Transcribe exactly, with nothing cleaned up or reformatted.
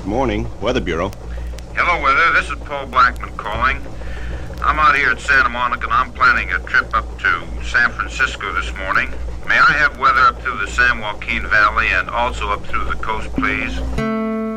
Morning. Weather Bureau. Hello, Weather. This is Paul Blackman calling. I'm out here at Santa Monica, and I'm planning a trip up to San Francisco this morning. May I have weather up through the San Joaquin Valley and also up through the coast, please?